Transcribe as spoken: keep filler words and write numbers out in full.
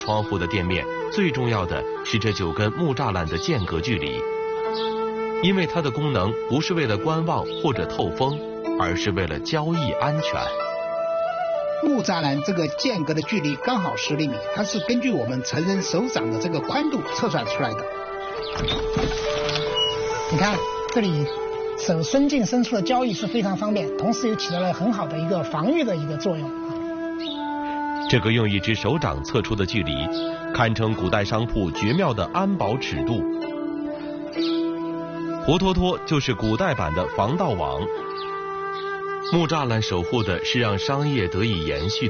窗户的店面最重要的是这九根木栅栏的间隔距离，因为它的功能不是为了观望或者透风，而是为了交易安全。 木栅栏这个间隔的距离刚好十厘米，它是根据我们成人手掌的这个宽度测算出来的。 你看这里手伸进伸出的交易是非常方便，同时又起到了很好的一个防御的一个作用。 这个用一只手掌测出的距离，堪称古代商铺绝妙的安保尺度。活脱脱就是古代版的防盗网。木栅栏守护的是让商业得以延续